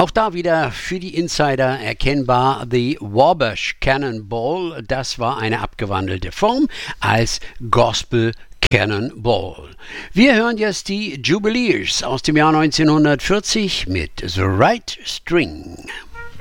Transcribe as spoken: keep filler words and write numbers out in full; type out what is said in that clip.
Auch da wieder für die Insider erkennbar The Wabash Cannonball. Das war eine abgewandelte Form als Gospel Cannonball. Wir hören jetzt die Jubileers aus dem Jahr neunzehnhundertvierzig mit The Right String.